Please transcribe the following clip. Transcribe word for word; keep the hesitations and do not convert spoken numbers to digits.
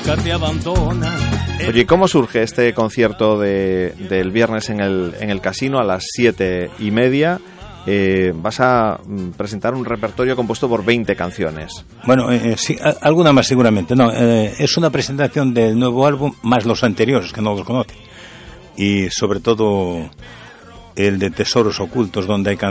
nunca te abandona. Oye, ¿cómo surge este concierto de, del viernes en el, en el Casino a las siete y media? Eh, vas a presentar un repertorio compuesto por veinte canciones. Bueno, eh, sí, alguna más seguramente. No, eh, es una presentación del nuevo álbum más los anteriores, que no los conocen. Y sobre todo el de Tesoros Ocultos, donde hay canciones